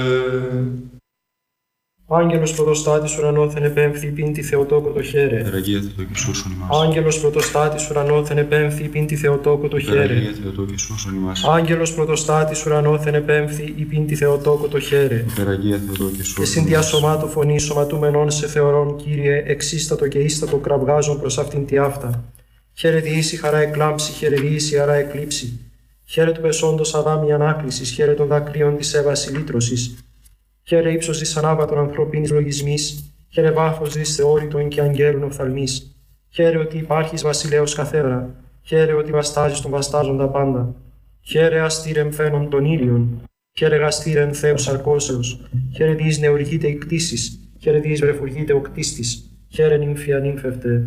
Άγγελος πρωτοστάτης ουρανόθεν επέμφθη πίν τη Θεοτόκο το χαίρε. Περαγία Θεοτόκη σώσον ημάς. Άγγελος πρωτοστάτης ουρανόθεν επέμφθη πίν τη Θεοτόκο το χαίρε. Περαγία Θεοτόκη σώσον ημάς. Άγγελος πρωτοστάτης ουρανόθεν επέμφθη πίν τη Θεοτόκο το χαίρε. Περαγία Θεοτόκη Και σώσον συν διασωμάτου φωνή σωματούμενον σε θεωρών, Κύριε, εξίστατο και ίστατο κραυγάζον προς αυτήν τη αυτά. Χαίρε διήσει χαρά εκλάμψη, χαίρε διήσει χαρά εκλείψη. Χαίρε του πεσόντος αδάμη ανάκλησης, χαίρε των δακρύων της έβαση λύτρωσης. Χαίρε ύψος της ανάβατων ανθρωπίνης λογισμής, χαίρε βάθος της θεώρητων και αγγέλων οφθαλμής. Χαίρε ότι υπάρχεις βασιλέος καθέδρα, χαίρε ότι βαστάζεις τον βαστάζοντα πάντα. Χαίρε αστήρεμ φαίνον των ήλιων, χαίρε γαστήρεμ Θεός αρκώσεως, χαίρε διείς νεουργείται η κτήσης, χαίρε διείς βρεφουργείται ο κτίστης. Χαίρε νύμφια νύμφευτε.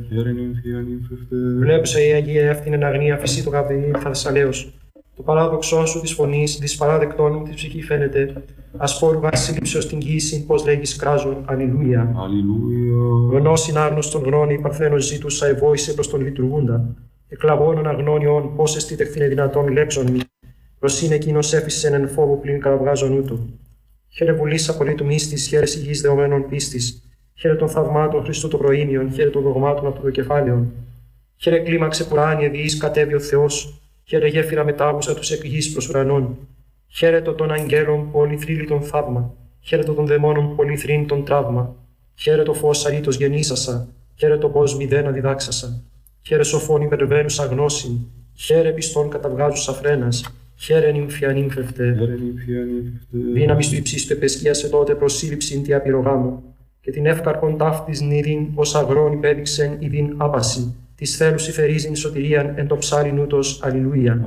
Βλέψε η Αγία αυτήν εν αγνία φυσί το καπδί Θασσαλέως. Το παράδοξό σου της φωνής, της παράδεκτών μου της ψυχή φαίνεται. Ασπόρουγα σύλληψεως την γύση, πως λέγεις κράζον, αλληλούια. Γνώσιν άρνωστον γνώνη, παρθένος ζήτουσα ευόησε προς τον λειτουργούντα. Εκλαβώνων αγνώνιον, πως εστίτεχθηνε δυνατόν λέψον μη. Προσήν εκείνος έφυσεν εν φόβο πλην κραυγάζον ούτω. Χαίρε βουλής απολύτου μύστης, χαίρε υγιής δεωμένων πίστης. Χαίρε των θαυμάτων Χριστού το προήμιον, χαίρε των δογμάτων από το κεφάλαιον. Χαίρε κλίμαξε πουράνιε διείς κατέβει ο Θεός. Χαίρε γέφυρα μετάβουσα τους εκ γης προς ουρανών. Χαίρετο των αγγέλων πολυθρύλιτον θαύμα. Χαίρετο των δαιμόνων πολυθρύντον τραύμα. Χαίρετο φως αρήτως γεννήσασα. Χαίρετο πως μηδένα διδάξασα. Χαίρε σοφών υπερβαίνουσα γνώσιν. Χαίρε πιστών καταβγάζουσα φρένας. Χαίρε νύμφια νύμφευτε. Δύναμις του υψίστου επεσκίασε τότε προσύλληψην τη απειρογάμου. Και την εύκαρπον ταύτης νηδίν ως αγρόν υπέδειξεν ειδίν άπαση. Της θέλους υφερίζειν σωτηρίαν εν το ψάλιν ούτως αλληλούια.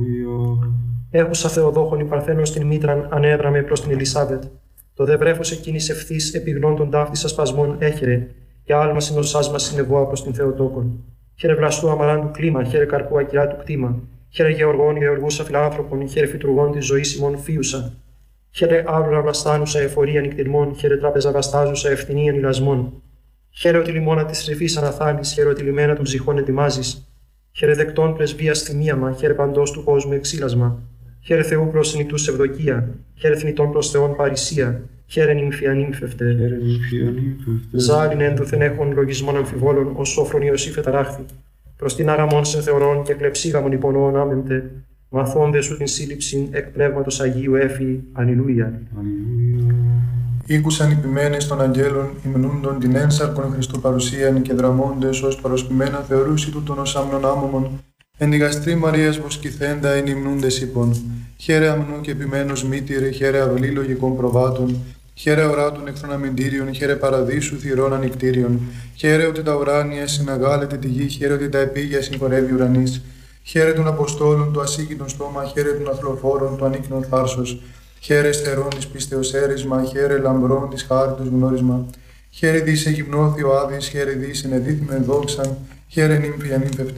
Έχουσα Θεοδόχων η Παρθένος την μήτραν ανέδραμε προς την Ελισάβετ. Το δε βρέφος εκείνης ευθύς επιγνών των ταύτης ασπασμών έχερε, και άλμα συνοσάς μας συνεβόα προς την Θεοτόκον. Χαίρε βλαστού αμαράντου κλίμα, χαίρε καρπού ακυρά του κτήμα. Χαίρε γεωργών γεωργούσα φιλάνθρωπων, χαίρε φυτουργών της ζωής ημών φίουσα. Χαίρε άβλουρα βλαστάνουσα εφορία νυκτηρμών, χαίρε τράπεζα βαστάζουσα ευθυνίαν ηλασμών. Χαίρε ότι λιμόνα της ρηφής αναθάλεις, χαίρε ότι λιμένα των ψυχών ετοιμάζεις. Χαίρε δεκτών πρεσβείας θυμίαμα, χαίρε παντός του κόσμου εξήλασμα. Χαίρε Θεού προς νητούς ευδοκία, χαίρε θνητών προς Θεών παρησία, χαίρε νύμφια νύμφευτε. Ζάλιν ένδουθεν έχων λογισμών αμφιβόλων, ως σόφρον Ιωσήφ εταράχθη. Προς την άγαμον σε θεωρών και κλεψίγαμον υπονοών άμεμπτε, μαθώνde σου την σύλληψην εκ πνεύματος Αγίου έφη. Αλληλούια. Ήκουσαν οι ποιμένες των αγγέλων, υμνούντον την ένσαρκον Χριστού παρουσίαν και δραμώντες ως παροσπημένα θεωρούσι τούτον ως άμνον άμωμον. Εν η γαστρή Μαρίας βοσκηθέντα εν υμνούντες είπων. Χαίρε αμνού και ποιμένος μήτηρε, χαίρε αυλή λογικών προβάτων. Χαίρε οράτων εχθρών αμυντήριων, χαίρε παραδείσου θυρών ανικτήριων. Χαίρε ότι τα ουράνια συναγάλεται τη γη, χαίρε ότι τα επίγεια συγχωρεύει ουρανής. Χαίρε των Αποστόλων του ασύγκητον στόμα, χαίρε των αθλοφόρων του ανίκνων θάρσος. Χαίρε στερών της πίστεως έρισμα, χαίρε λαμπρών της χάριτος γνώρισμα. Χαίρε δις εγυμνώθη ο Άδης, χαίρε δις ενεδίθημεν δόξαν, χαίρε νύμφια νύμφευτε.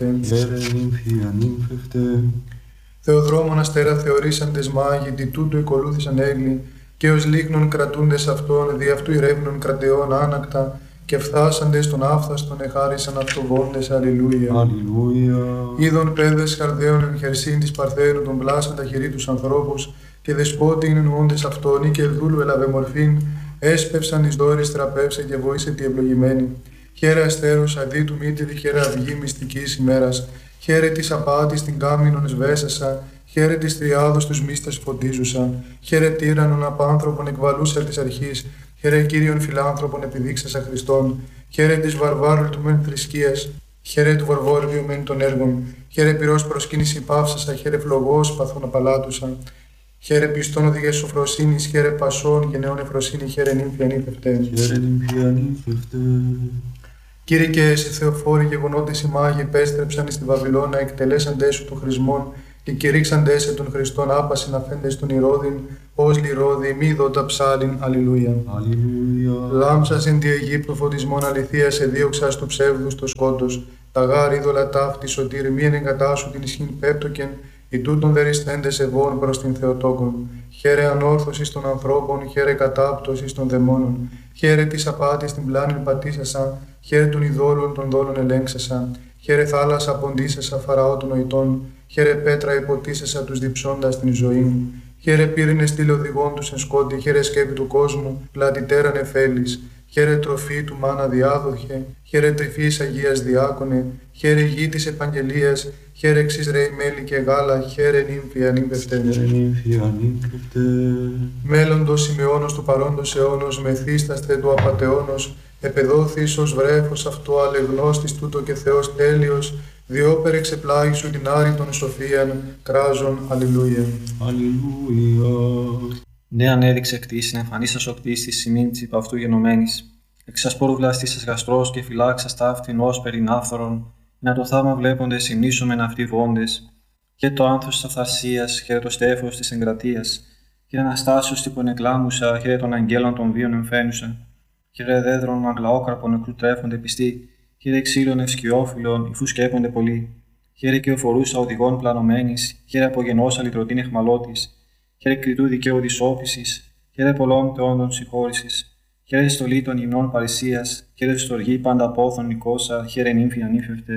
Θεοδρόμων αστέρα θεωρήσαντες μάγοι, τι τούτου εκολούθησαν έγκλη, και ως λίχνων κρατούντες αυτών, δι' αυτού ηρεύνων κρατεών άνακτα, και φθάσαντες των άφθαστον εχάρισαν αυτοβόντες. Αλληλούια. Είδων πέδες χαρδαίων εν χερσίν της Παρθένου των πλάσαντα χειρί τους ανθρώπους, και δεσπότη είναι εννοώντες αυτόν, ή και δούλου ελαβε μορφήν, έσπευσαν εις δόρης τραπεύσε και βοήσε τη ευλογημένη. Χαίρε αστέρους αντί του μήτηρη, χαίρε αυγή μυστικής ημέρας. Χαίρε της απάτης την κάμινον σβέσασα, χαίρε της τριάδος τους μίστας φωτίζουσα. Χαίρε τύραννον απάνθρωπον εκβαλούσα της αρχής, χαίρε Κύριον φιλάνθρωπον επιδείξασα Χριστόν. Χαίρε της βαρβάρου του μεν θρησκείας, χαίρε του βαρβόρβιου μεν των έργων. Χαίρε πυρός προσκύνηση πάυσασα, χαίρε φλογός παθούν απαλάτουσα. Χαίρε πιστών οδηγές σοφροσύνης, χαίρε πασών και νεών εφροσύνη, χαίρε νύμφια νύμφευτε. Κύριε και εσύ Θεοφόροι γεγονότες οι μάγοι επέστρεψαν στη Βαβυλώνα, εκτελέσαντες σου των χρησμών και κηρύξαντες σε των Χριστών άπασιν αφέντες των Ηρώδην, ως λιρόδη μη δότα ψάλιν. Αλληλούια. Λάμψας εν τη Αιγύπτου φωτισμών αληθείας εδίωξας του ψεύδους το σκότος, τα γάρ είδωλα ταύτη σωτήρ μη εγκατάσου την ισχύν πέπτοκεν, οι τούτων δεριστέντες ευών προς την Θεοτόκον. Χαίρε ανόρθωσης των ανθρώπων, χαίρε κατάπτωσης των δαιμόνων. Χαίρε της απάτης την πλάνην πατήσασα, χαίρε των ειδόλων των δόλων ελέγξασα. Χαίρε θάλασσα ποντίσασα φαραώ των νοητών, χαίρε πέτρα υποτίσασα τους διψώντας την ζωή. Χαίρε πύρινε στήλε οδηγών του εν σκότη, χαίρε σκέπη του κόσμου, πλατητέραν εφέλης. Χαίρε τροφή του μάνα διάδοχε, χαίρε τρυφής Αγίας διάκονε, χαίρε γη της επαγγελίας, χαίρε εξής ρέι μέλι και γάλα, χαίρε νύμφη ανήμπευτε. Μέλλοντος σημειώνος του παρόντος αιώνος, μεθύσταστε του απατεώνος, επεδόθης ως βρέφος αυτό αλεγνώστης τούτο και Θεός τέλειος, διόπερ εξεπλάγει σου την άρρητον σοφίαν, κράζον, αλληλούια. Αλληλούια. Ναι, ανέδειξε κτήσιν, εμφανίσας ο κτίστης, σημείν της υπ' αυτού γενομένης. Εξασπόρου βλαστήσας γαστρός και φυλάξας ταύτην ως περινάφθορον, να το θαύμα βλέποντες συνήσομεν αυτοί βόντες. Και το άνθος της αυθαρσίας, χαίρε το στέφος της εγκρατείας, χαίρε αναστάσεως τύπων εκλάμουσα, χαίρε των αγγέλων των βίων εμφαίνουσα. Χαίρε δέδρων αγλαόκαρπων νεκρού τρέφονται πιστοί, χαίρε ξύλων ευσκιόφυλλων, υφού σκέπονται πολλοί. Χαίρε και οφορούσα οδηγών πλανωμένης, χαίρε απογενώσα λυτρωτήν εχμαλώτης. Χαίρε κριτού δικαίου δυσόφησης, χαίρε πολλών θεόντων συγχώρησης. Χαίρε στολή των γυμνών παρησίας, χαίρε στοργή πάντα πόθων νικόσα, χαίρε νύμφη ανήφευτε.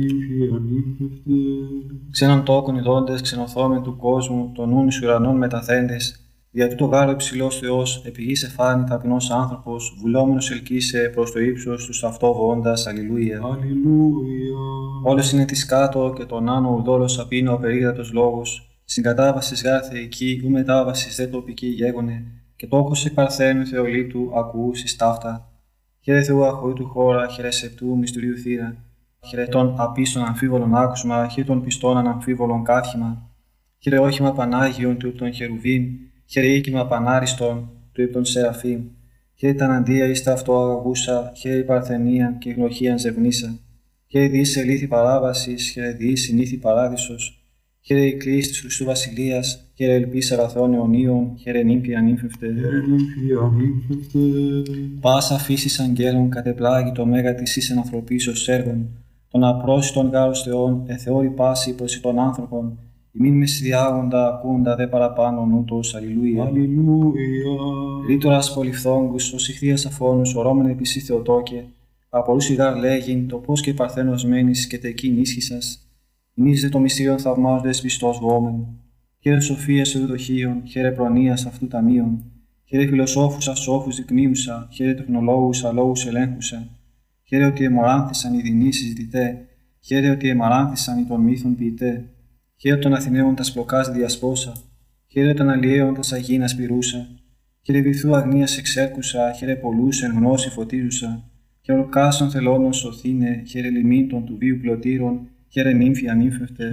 Ξένων τόκων ειδώντες, ξενοθόμεν του κόσμου, των νουν εις ουρανών μεταθέντες, δια τούτο γάρο υψηλός Θεός, επί γης εφάνη ταπεινός άνθρωπος, βουλόμενος ελκύσε προς το ύψος του αυτό βοώντας, αλληλούια. Όλος είναι της κάτω και τον άνω ουδόλος απίνω ο περίγρατος λόγος. Συγκατάβασης γάρ θεϊκή, ου μετάβασης δε τοπική γέγονε, και τόκος εκ παρθένου Θεολίτου ακουούσης ταύτα. Χαίρε Θεού αχωρήτου χώρα, χαίρε σεπτού μυστηρίου θύρα. Χαίρε των απίστων αμφίβολων άκουσμα, χαίρε των πιστών αναμφίβολων καύχημα. Χαίρε όχημα Πανάγιον του υπ' των χερουβίμ, χαίρε οίκημα Πανάριστον του υπ' των Σεραφείμ. Χαίρε τα αναντία εις τα αυτό αγαγούσα, χαίρε η παρθενία και γνωχίαν ζευνίσα. Χαίρε διείς ελήθη παράβασης, χαίρε διείς συνήθη παράδεισος. Χαίρε η κλίση της Χριστού Βασιλείας, χαίρε ελπίς αγαθών αιωνίων, χαίρε νύμφη ανήφευτε. Πάσα φύσης αγγέλων κατεπλάγει το μέγα της εις ενανθρωπίσεως έργων, των απρόσιτων γάρους Θεών, εθεώρη πάση προς των άνθρωπων, ημίν μεσηδιάγοντα ακούντα δε παραπάνω νούτος, αλληλούια. Ρήτορας πολυφθόγκους, ως ηχθείας αφώνους, ορώμεν επισή Θεοτόκε, απορούς ηγάρ λέγειν, το πώς και παρθένος μένεις και τεκείν ίσχυσας. Ημείς δε το μυστήριον θαυμάζοντες πιστός βόμεν. Χαίρε σοφίας ευδοχίων, χαίρε προνοίας αυτού ταμείων. Χαίρε φιλοσόφους ασόφους δεικνύουσα, χαίρε τεχνολόγους αλόγους ελέγχουσα. Χαίρε ότι εμοράνθησαν οι δεινοί συζητητέ, χαίρε ότι εμαράνθησαν οι των μύθων ποιητέ. Χαίρε των Αθηναίων τα σπλοκάς διασπόσα, χαίρε των Αλλιέων τα σαγίνας πυρούσα. Χαίρε βυθού αγνίας εξέρκουσα, χαίρε πολλούς εν γνώση φωτίζουσα. Χαίρε ορκάσων θελώνων σωθήνε, χαίρε λιμήτων του βίου πλωτήρων. Χαίρε νύμφη ανήφευτε.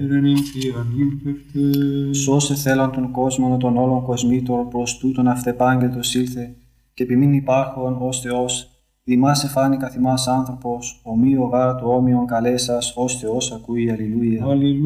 Σώσε θέλαν τον κόσμο των όλων κοσμήτων προς τούτον αυτεπάγγελτος ήλθε, και επιμήν υπάρχον ως Θεός, δημάς εφάνει καθημάς άνθρωπος, ομοίο γάρα του όμοιον καλέσας, ως Θεός ακούει, αλληλούια.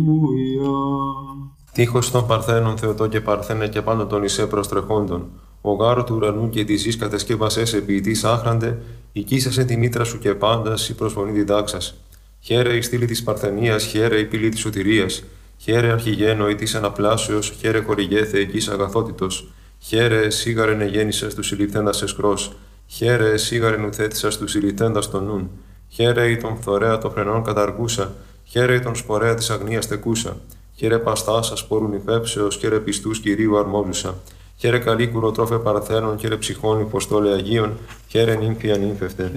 Τείχος των Παρθένων Θεοτό και Παρθένε και πάνω των Ισέ προστρεχόντων, ο γάρο του ουρανού και τη γης κατασκεύασες ποιητής άχραντε, οικίσασε τη μήτρα σου και πάντας η προσφωνή διδάξας. Χαίρε η στήλη της Παρθενίας, χαίρε η πύλη της σωτηρίας, χαίρε αρχηγένο ή της αναπλάσεως, χαίρε χορηγέ θεϊκής αγαθότητος, χαίρε σίγαρεν εγέννησας του συλληφθέντας εσκρός, χαίρε σίγαρεν ουθέτησας του συλληφθέντας των νουν, χαίρε η τον φθορέα των φρενών καταργούσα, χαίρε η τον σπορέα της αγνίας τεκούσα, χαίρε παστάσα σπόρουν υπέψεως, χαίρε πιστούς Κυρίου αρμόζουσα. Χαίρε καλή κουροτρόφε Παρθένων, χαίρε ψυχών υποστόλε Αγίων, χαίρε νύμφη ανήφευτε.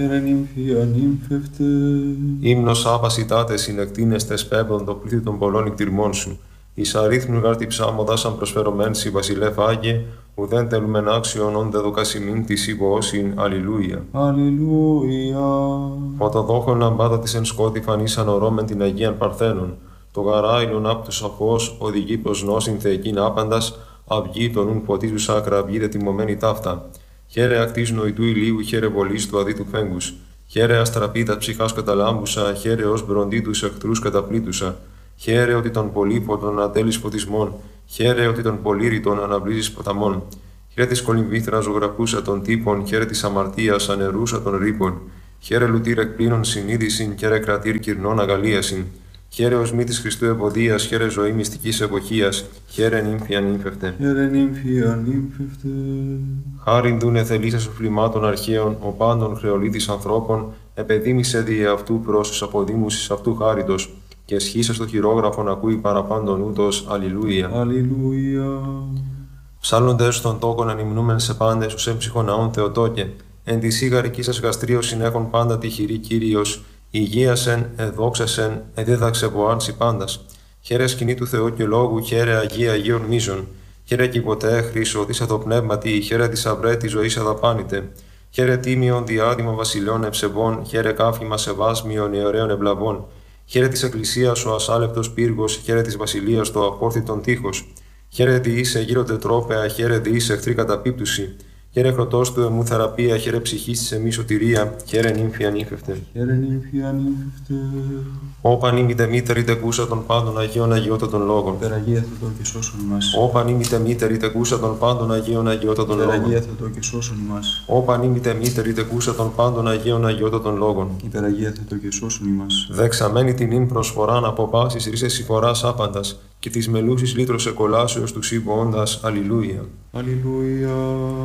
Ύμνος άπασιτάτε συνεκτίνεστες πέμπτον το πλήθη των πολλών εκτιρμών σου. Εις αρίθμου γάρτη ψάμοντα αν προσφερωμένση βασιλεύ Άγιε, ουδέν τελουμεν άξιον όντε δοκασιμήν της υπόωσιν, αλληλούια. Αλληλούια. Φωτοδόχων λαμπάδα της εν σκότη φανίσαν ορώμεν την Αγίαν Παρθένων. Το γαράιλον απ' τους αφός οδηγεί προς νόσιν θεϊκήν άπαντας, αυγή των ουν φωτίζουσα ακραυγή δε τιμωμένη ταύτα. Χαίρε ακτής νοητού ηλίου, χαίρε βολής του αδίτου φέγγους. Χαίρε αστραπίτα ψυχάς καταλάμπουσα, χαίρε ως μπροντί τους εχθρούς καταπλήτουσα. Χαίρε ότι των πολύφωτων ατέλεις φωτισμών, χαίρε ότι των πολύρητων αναβλύζεις ποταμών. Χαίρε της κολυμβήθρα ζωγραφούσα των τύπων, χαίρε της αμαρτίας ανερούσα των ρήπων. Χαίρε λουτήρ εκπλήνων συνείδησιν, χαίρε κρατήρ κυρνών αγαλίασιν. Χαίρε ως μύτης Χριστού ευωδίας, χαίρε ζωή μυστικής εποχίας, χαίρε νύμφη ανήφευτε. Χάριν δούνε θελήσας οφλημάτων αρχαίων, ο πάντων χρεολίτης ανθρώπων, επεδίμησε δι' αυτού πρόσους αποδήμουσης αυτού χάριτος, και σχήσα στο χειρόγραφον ακούει παραπάντων ούτως, αλληλούια. Αλληλούια. Ψάλλοντες των τόκων ανυμνούμεν σε πάντες ους έμψυχον ναών Θεοτόκε, εν τη σίγαρική σας γαστρίως συνέχον πάντα τυχηρή Κύριος, υγείασεν, εδόξασεν, εδίδαξε βοάρτσι πάντας. Χαίρε σκηνή του Θεού και λόγου, χαίρε Αγία Αγίων μίζων. Χαίρε κι ποτέ χρήσο, της αδοπνεύματι, χαίρε της αυρέ τη ζωή αδαπάνητε. Χαίρε τίμιον διάδημα βασιλιών ευσεβών, χαίρε κάφημα σεβάσμιων αιωραίων ευλαβών. Χαίρε της Εκκλησίας ο ασάλευτος πύργος, χαίρε της βασιλείας το απόρθητον τείχος. Χαίρε διήσε γύρω τετρόπαια, χαίρε διήσε εχθρή καταπίπτουση. Χαίρε χρωτός του εμού θεραπεία, χαίρε ψυχής της εμείς σωτηρία, χαίρε νύμφη ανήφευτε. Χαίρε νύμφη ανήφευτε. Όπαν ήμητε μήτερη τεκούσα των πάντων Αγίων Αγιώτα των λόγων. Υπεραγία Θεοτό και σώσον ημάς. Όπαν ήμητε μήτερη τεκούσα των πάντων Αγίων Αγιώτα των λόγων. Υπεραγία Θεοτό και σώσον ημάς. Όπαν ήμητε μήτερη τεκούσα των πάντων Αγίων Αγιώτα των λόγων. Υπεραγία Θεοτό και σώσον ημάς. Δεξαμένη την ύν προσφοράν από πάσης ρίσες συμφοράς άπαντας και της μελούσης λύτρωσε κολάσεως του σύμβοοντας. Αλληλούια. Αλληλούια.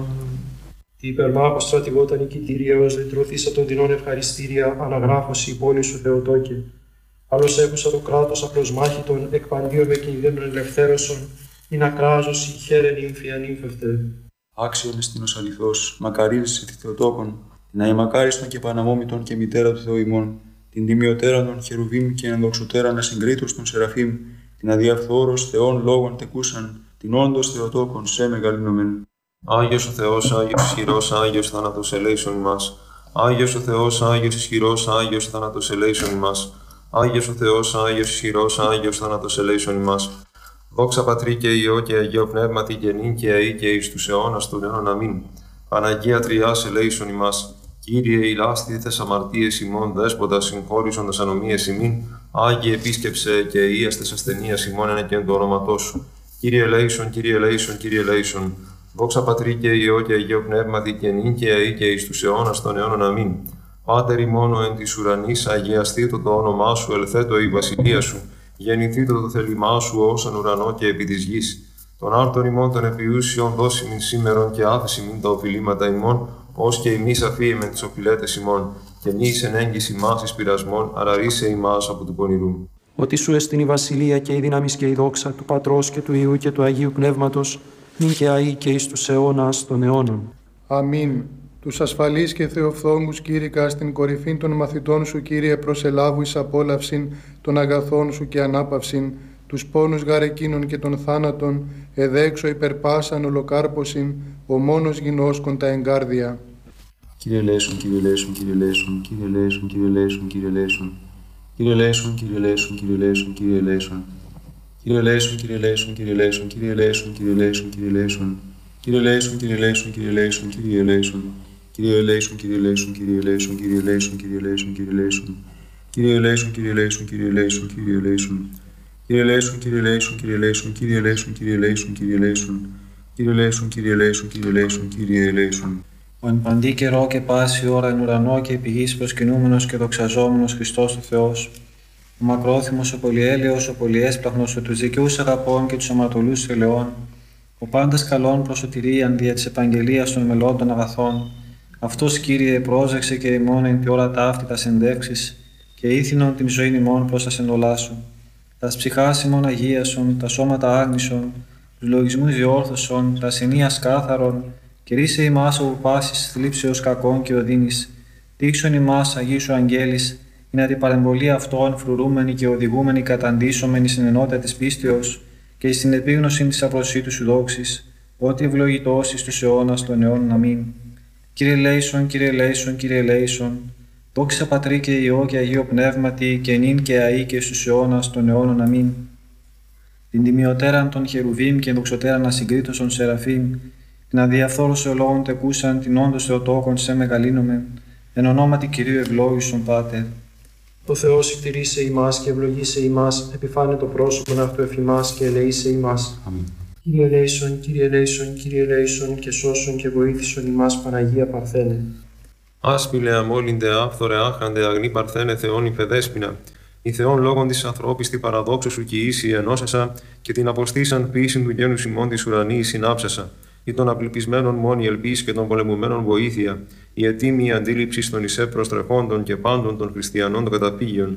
Τι υπερμάχος στρατηγότα νικητήρια ως λυτρωθήσα των δεινών ευχαριστήρια αναγράφωση υπόνη σου Θεοτόκε. Άλλος έχουσα το κράτος απλοσμάχητον εκπαντίων με κινδύνων ελευθέρωσον, είναι ακράζωση χαίρε νύμφη ανύμφευτε. Άξιον εστίνος αληθώς, μακαρίζεσαι τη Θεοτόκον, την αημακάριστον και παναμόμητον και μητέρα του Θεού ημών, την τιμιωτέραν των χερουβίμ και ενδοξωτέραν ασυγκρίτως των σεραφείμ, την αδιαφθόρος Θεών λόγων τεκούσαν, την όντως Θεοτόκον σε μεγαλύνομεν. Άγιος ο Θεός, Άγιος ισχυρός, Άγιος θάνατος ελέησον ημάς. Άγιος ο Θεός, Άγιος ισχυρός, Άγιος θάνατος ελέησον ημάς. Άγιος ο Θεός, Άγιος ισχυρός, Άγιος θάνατος ελέησον ημάς. Δόξα Πατρί και Υιό και Αγίο Πνεύματι και νυν και αεί και εις τους αιώνας των αιώνων αμήν. Παναγία Τριάς ελέησον ημάς. Κύριε ηλάστηθες αμαρτίες ημών, δέσποτα συγχώρησοντας ανομίες ημίν. Άγιε επίσκεψε και ίαστες ασθενείας ημών εν και εν το όνοματό σου. Κύριε ελέησον, Κύριε ελέησον, Κύριε ελέησον. Δόξα Πατρί και Υιό και Αγίο Πνεύματι και νυν και αεί και εις τους αιώνας των αιώνων αμήν. Πάτερ ημών εν της ουρανής, αγιαστήτω το όνομά σου, ελθέτω η βασιλεία σου. Γεννηθήτω το θέλημά σου όσον ουρανό και επί της γης. Τον άρτον ημών των επιούσιων δώσιμην σήμερον και άφεσιμην τα οφειλήματα ημών, ως και ημείς αφίεμεν τις οφειλέτες ημών. Και μη εις εν έγκυς ημάς εις πειρασμών, αλλά ρίσε ημάς από του πονηρού. Ότι σου εστιν η βασιλεία και η δύναμις και η δόξα του Πατρός και του Υιού και του Αγίου Πνεύματος, νυν και αεί και εις τους αιώνας των αιώνων. Αμήν. Τους ασφαλείς και θεοφθόγκους κήρυκα στην κορυφήν των μαθητών σου, Κύριε, προσελάβου εις απόλαυσιν των αγαθών σου και ανάπαυσιν, τους πόνους γαρεκίνων και των θάνατων, εδέξω υπερπάσαν ολοκάρπωσιν, ο μόνος γινώσκον τα εγκάρδια. Κύριε ελέησον, Κύριε ελέησον, Κύριε ελέησον, Κύριε ελέησον, Κύριε ελέησον, Κύριε ελέησον. Κύριε ελέησον, Κύριε ελέησον, Κύριε ελέησον, Κύριε ελέησον. Κύριε ελέησον, Κύριε ελέησον, Κύριε ελέησον, Κύριε ελέησον, Κύριε ελέησον, Κύριε ελέησον. Κύριε ελέησον, Κύριε ελέησον, Κύριε ελέησον, Κύριε ελέησον. Κύριε ελέησον, Κύριε ελέησον, Κύριε ελέησον, Κύριε ελέησον, Κύριε ελέησον, Κύριε ελέησον. Κύριε ελέησον, Κύριε ελέησον, Κύριε ελέησον, Κύριε ελέησον. Κύριε ελέησον, Κύριε ελέησον, Κύριε ελέησον, Κύριε ελέησον, Κύριε ελέησον, Κύριε ελέησον. Κύριε ελέησον, Κύριε ελέησον, Κύριε ελέησον, Κύριε ελέησον. Ο εν παντή καιρό και πάση ώρα εν ουρανό και επί γης προσκυνούμενος και δοξαζόμενος Χριστός ο Θεός, ο μακρόθυμος, ο πολυέλεος, ο πολυέσπλαχνος, ο τους δικαιούς αγαπών και τους αμαρτωλούς ελαιών, ο πάντας καλών προς σωτηρίαν δια της επαγγελίας των μελών αγαθών, αυτός, Κύριε, πρόσεξε και ημών εν τη ώρα ταύτη τας ενδέξεις και ήθινον την ζωήν ημών προς τα σεντολά σου. Τας ψυχάς ημών αγίασον, τα σώματα άγνησον, τους λογισμούς διόρθωσον, τα ασθενείας κάθαρον, και ρίσε ημάς από πάσης θλίψεως κακών και οδύνης. Δείξον ημάς Αγίου Αγγέλης, είναι την παρεμβολή αυτών φρουρούμενοι και οδηγούμενοι καταντήσωμενοι στην ενότητα της πίστεως και στην επίγνωση της απροσίτου σου δόξης, ότι ευλογητός εις τους αιώνας των αιώνων αμήν. Κύριε ελέησον, Κύριε ελέησον, Κύριε ελέησον, δόξα Πατρί και Υιό και Αγίο Πνεύματι και νυν και αεί και στους αιώνας των αιώνων αμήν. Την τιμιωτέραν των χερουβίμ και ενδοξωτέραν ασυγκρίτωσον σεραφείμ, την αδιαφθόρος ολόγων τεκούσαν την όντως Θεοτόκον σε μεγαλύνομεν, εν ονόματι Κυρίου ευλόγησον Πάτερ. Το Θεός ευτηρήσε ημάς και ευλογήσε ημάς, επιφάνε το πρόσωπον αυτού εφημάς και ελεήσε ημάς. Αμήν. Κύριε ελέησον, Κύριε ελέησον, Κύριε ελέησον και σώσον και βοήθησον ημάς Παναγία Παρθένε. Άσπηλε αμόλυντε άφθορε άχαντε αγνή Παρθένε Θεόν υφεδέσποινα. Η Θεόν λόγων της ανθρώπης την παραδόξου σου κοιήσει ενώσασα και την αποστήσαν ποιήσιν του γένους ημών της ουρανής συνάψασα. Ή των απληπισμένων μόνη ελπίς και των πολεμουμένων βοήθεια, η ετοίμη αντίληψη των εισέ προστρεφόντων και πάντων των χριστιανών των καταφύγιων,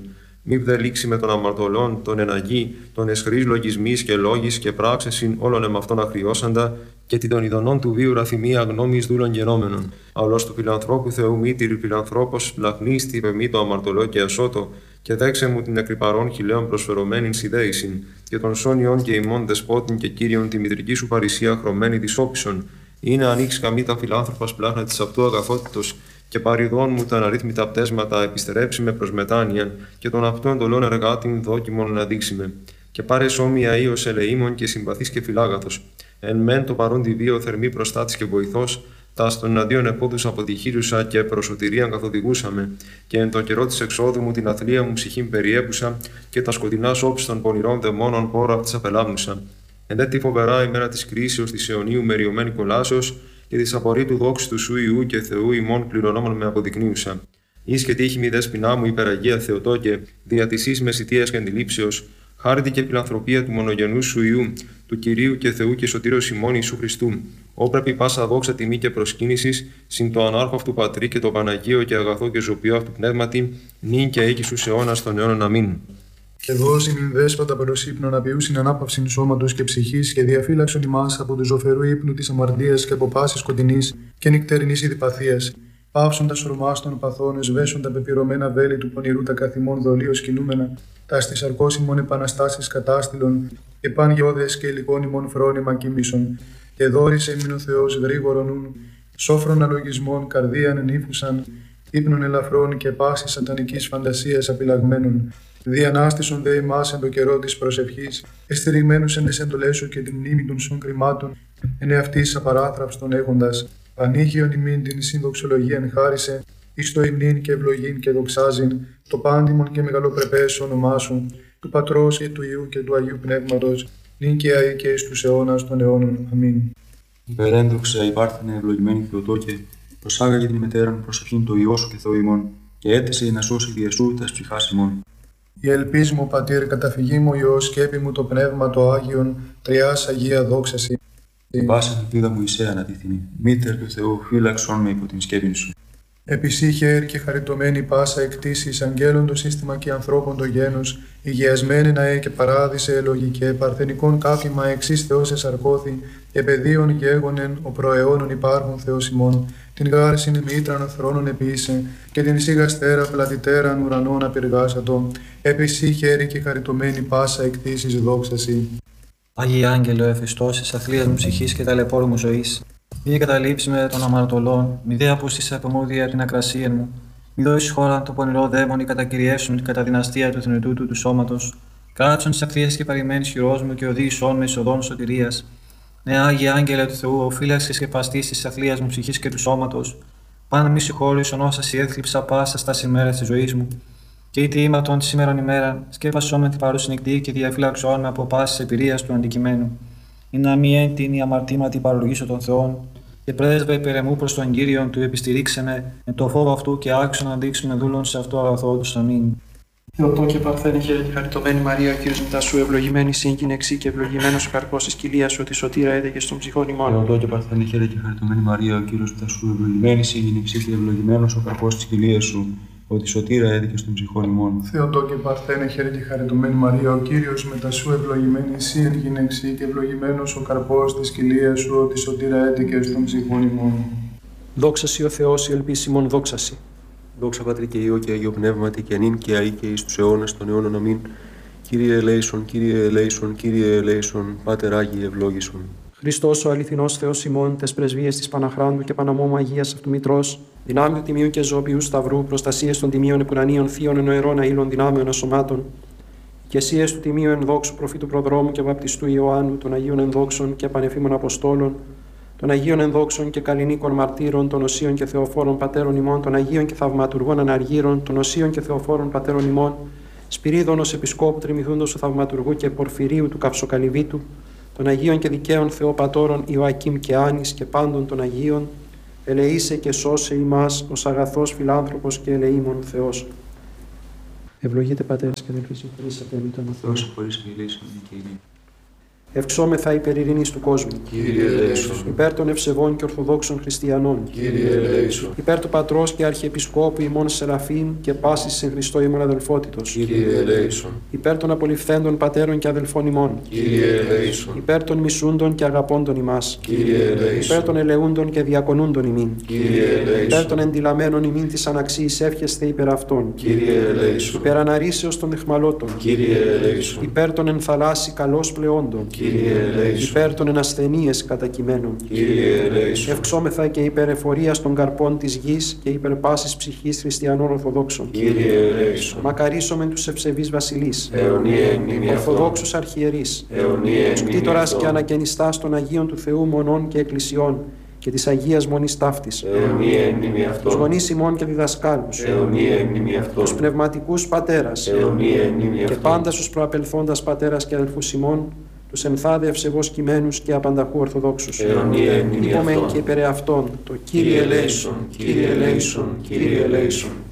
Μη δε λήξει με των αμαρτωλών, των εναγή, των εσχρής λογισμής και λόγης και πράξεσιν όλων εμαυτών αχριώσαντα, και τη των ειδονών του βίου ραθυμία γνώμης δούλων γενόμενων. Αυλός του φιλανθρώπου Θεού μήτηρη φιλανθρώπος, λαχνίστη πεμή το αμαρτωλό και ασώτο, και δέξε μου την εκρυπαρών χιλέων προσφερωμένην σιδέησιν, και των σόνιων και ημών δεσπότην και κύριον τη μητρική σου παρησία χρωμένη της όψων. Είναι ανοίξει καμίτα φιλάνθρωπας πλάχνα της αυτού αγαθότητος, και παριδών μου τα αναρρύθμιτα πτέσματα επιστερέψει με προς μετάνοιαν, και των αυτών εντολών εργάτην δόκιμον να δείξει με. Και πάρε σώμια ίος ελεήμων και συμπαθής και φιλάγαθος. Εν μεν το παρόν τη βίο θερμή προστάτης και βοηθός, τα στον εναντίον επόδους αποτυχήρουσα και προσωτηρίαν καθοδηγούσαμε, και εν το καιρό της εξόδου μου την αθλία μου ψυχήν περιέπουσα, και τα σκοτεινά όψη των πονηρών δαιμόνων πόρα αυτής απελάμνουσα. Εν δε τη φοβερά ημέρα της κρίσεως της αιωνίου μεριωμένη κολάσεως, και της απορρίτου δόξης του σου Ιού και Θεού ημών κληρονόμων με αποδεικνύουσα. Εις και τύχη μη δέσποινά μου υπεραγία Θεοτόκε, δια της εις μεσητείας και αντιλήψεως, χάρητη και φιλανθρωπία του μονογενού σου Ιού, του Κυρίου και Θεού και Σωτήρος ημών Ιησού Χριστού. Όπρεπη πάσα δόξα τιμή και προσκύνησης, συν το ανάρχο αυτού Πατρί και το Παναγίο και αγαθό και ζωπιό αυτού πνεύματι, νυν και οίκη σου αιώνας των αιώνων. Αμήν. Και δώσει νυν δέσποτα προς ύπνο να ποιούσιν ανάπαυσιν σώματος και ψυχής, και διαφύλαξον ημάς από του ζωφερού ύπνου της αμαρτίας και από πάσης σκοτεινής και νυκτερινής ειδιπαθίας. Πάυσον τα σωρμάς των παθών, εσβέσον τα πεπυρωμένα βέλη του πονηρού τα καθημών δολίως κινούμενα, τα στις αρκώσιμων επαναστάσεις κατάστηλων, και παν γεώδες και υλικών ημών φρόνημα κοίμησον. Και δόρισε ημιν ο Θεός γρήγορον νουν, σόφρον αλογισμών καρδίαν ενήφουσαν, ύπνων ελαφρών και πάσης σατανικής φαντασίας απειλαγμένων. Διανάστησον δε ημάς εν το καιρό της προσευχής, εστηριγμένους εν τες εντολές σου και την μνήμη των σων κρυμάτων, εν εαυτής απαράθραυστον έχοντας. Πανήγιον ημίν την συνδοξολογίαν χάρισε, εις το υμνήν και ευλογήν και δοξάζειν, το πάντιμον και μεγαλοπρεπές όνομά σου, του Πατρός και του Υιού και του Αγίου Πνεύματος, νυν και αεί και εις τους αιώνας των αιώνων. Αμήν. Υπερέντοξα υπάρθενε ευλογημένη Θεοτόκε, προσάγαγε την μετέραν προσευχήν το Υιό σου και Θεό ημών, και έθεσε να σώσει διεσού τας ψυχάς ημών. Η ελπίς μου, Πατήρ, καταφυγή μου Υιός, σκέπη μου το Πνεύμα το Άγιον, τριάς Αγία δόξαση. Την πάσα ελπίδα μου εισέ ανατίθινη, μήτερ του Θεού, φύλαξον με υπό την σκέπη σου. Επισύχερ και χαριτωμένη πάσα εκτίσεις, αγγέλων το σύστημα και ανθρώπων το γένος, υγειασμένη ναέ και παράδεισε ελογικέ, παρθενικών κάφημα εξής Θεός εσαρκώθη, και παιδίων γέγονεν ο προαιώνων υπάρχων Θεός ημών, την γάρσιν μήτραν θρόνων επίησε, και την σιγαστέρα πλατητέραν ουρανών απειργάσατο, επισύχερ και χαριτωμένη πάσα εκτίσεις δόξαση. Άγιε Άγγελο, εφιστώσεις αθλίας μου ψυχής και ταλαιπώρου μου ζωής, μη καταλήψει με των αμαρτωλών, μη δε απούστησε από μούδια την ακρασία μου, μη δώσεις χώρα το πονηρό δαίμονι κατακυριεύσουν κατά δυναστεία του θνητού του σώματος, κάτσον τις ευθείες και παρημένης χειρός μου και οδήγησόν με εισοδόν σωτηρίας. Ναι, Άγιε Άγγελε του Θεού, οφείλαξες και παστής της αθλίας μου ψυχής και του σώματος, πάντα μη συγχώρησον όσα έθλιψα πάσα στα ημέρας της ζωής μου. Και είτε ήμαρτον τη σήμερον ημέρα, σκέπασόν με την παρούση νυχτή και διαφύλαξόν με από πάση εμπειρία του αντικειμένου. Ή να μη έντεινη αμαρτήματι παρολογήσω των Θεών, και πρέσβε υπερεμού προς τον Κύριον του επιστηρίξε με, με το φόβο αυτού και άξιο να δείξουμε δούλων σε αυτό αγαθό του. Αμήν. Θεοτόκε Παρθένε, χαίρετε χαριτωμένη Μαρία, ο Κύριος μετά σου, ευλογημένη συν γυναιξή και ευλογημένος ο καρπός της κοιλίας σου, τη σωτήρα έδεκε στον ψυχών ημών. Θεοτόκε Παρθένε, χαίρετε χαριτωμένη Μαρία, ο Κύριος μετά σου, ευλογημένη συν γυναιξή και ευλογημένος ο καρπός της κοιλίας σου, ότι σωτήρα έδικε στον ψυχών ημών. Θεοτόκε Παρθένε, χαίρετε χαριτωμένη Μαρία, ο Κύριος μετά σου, ευλογημένη συ εν γυναιξή και ευλογημένος ο καρπός της κοιλίας σου, ότι σωτήρα έδικε στον ψυχών ημών. Δόξασι ο Θεός, η ελπίση ημών δόξασι. Δόξα Πατρί και Υιό και Αγίο Πνεύματι και νυν και αεί και εις τους αιώνας των αιώνων. Αμήν. Κύριε ελέησον, Κύριε ελέησον, Κύριε ελέησον, Πάτερ Άγιε ευλόγησον. Χριστός ο αληθινός Θεός ημών, τες πρεσβείες της Παναχράντου και Παναμόμου Αγίας αυτού Μητρός, δυνάμεων τιμίου και ζώπιου σταυρού, προστασίες των τιμίων επουρανίων θείων ενοερών αήλων δυνάμεων ασωμάτων, και εσίες του τιμίου ενδόξου προφήτου προδρόμου και βαπτιστού Ιωάννου, των Αγίων ενδόξων και πανεφήμων Αποστόλων, των Αγίων ενδόξων και καλλινίκων μαρτύρων, των Οσίων και Θεοφόρων πατέρων ημών, των Αγίων και θαυματουργών αναργύρων, των Οσίων και Θεοφόρων πατέρων ημών, Σπυρίδωνος Επισκόπου Τριμηθούντος του Θαυματουργού και Πορφυρίου του Καυσοκαλυβίτου, των Αγίων και Δικαίων Θεοπατώρων Ιωακήμ και Άνης και πάντων των Αγίων, ελεήσε και σώσε ημάς ως αγαθός φιλάνθρωπος και ελεήμων Θεός. Ευλογείτε Πατέρας και αδελφοί, συγχωρήσατε εμείς τον Θεό. Θεός συγχωρείς μιλήσεων και ειρήνη. Ευξόμεθα υπέρ ειρήνης του κόσμου. Κύριε ελέησον. Υπέρ των ευσεβών και ορθοδόξων χριστιανών. Κύριε ελέησον. Υπέρ του Πατρός και Αρχιεπισκόπου ημών Σεραφείμ και πάσης εν Χριστώ ημών αδελφότητος. Κύριε ελέησον. Υπέρ των απολυφθέντων πατέρων και αδελφών ημών. Κύριε ελέησον. Υπέρ των μισούντων και αγαπώντων ημάς. Κύριε ελέησον. Υπέρ των ελεούντων και διακονούντων ημίν. Κύριε ελέησον. Υπέρ των εντυλαμένων ημίν της αναξίης εύχεστε υπέρ αυτών. Κύριε ελέησον. Υπέρ αναρρήσεως των αιχμαλώτων. Κύριε ελέησον. Υπέρ των ενθαλάσσι καλώς πλεόντων. Κύριε ελέησον. Υπέρ των ενασθενείες κατακειμένων. Κύριε ελέησον. Ευξόμεθα και υπέρ εφορίας των καρπών της γης και υπέρ πάσης ψυχής χριστιανών Ορθοδόξων. Κύριε ελέησον. Μακαρίσομεν τους ευσεβείς βασιλείς. Αιωνία εν μνήμη αυτών. Ορθοδόξους αρχιερείς. Αιωνία εν Τους μνήμη κτήτορας και αυτών. ανακαινιστάς των Αγίων του Θεού μονών και εκκλησιών και της Αγίας Μονής Ταύτης. Αιωνία εν μνήμη Τους αυτών. γονείς ημών και διδασκάλους. Αιωνία εν μνήμη αυτών. Τους πνευματικούς πατέρας. Αιωνία εν μνήμη Και αυτών. πάντα στους προαπελθόντας πατέρας και αδελφούς ημών, τους ενθάδε ευσεβώς κειμένους και απανταχού Ορθοδόξους. Αιωνία εν μνήμη Είπομεν αυτών. και υπερ αυτών, το Κύριε ελέησον, Κύριε ελέησον, Κύριε ελέησον.